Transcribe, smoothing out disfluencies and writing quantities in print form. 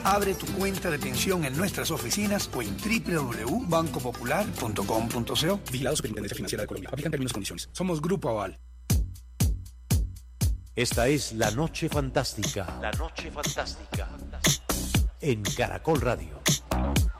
Abre tu cuenta de pensión en nuestras oficinas o en www.bancopopular.com.co. Vigilado Superintendencia Financiera de Colombia. Aplican términos y condiciones. Somos Grupo Aval. Esta es La Noche Fantástica. La Noche Fantástica. En Caracol Radio.